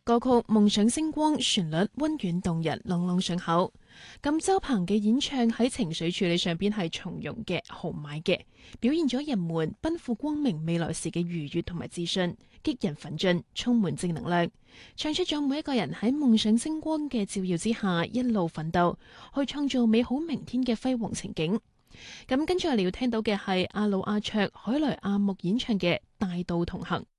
歌曲《夢想星光》旋律溫軟動人，朗朗上口。咁周鵬嘅演唱喺情緒處理上邊係從容嘅、豪邁嘅，表現咗人們奔赴光明未來時嘅愉悅同埋自信，激人奮進，充滿正能量，唱出咗每一個人喺夢想星光嘅照耀之下一路奮鬥，去創造美好明天嘅輝煌情景。咁跟住我哋要聽到嘅係阿魯阿卓、海萊阿木演唱嘅《大道同行》。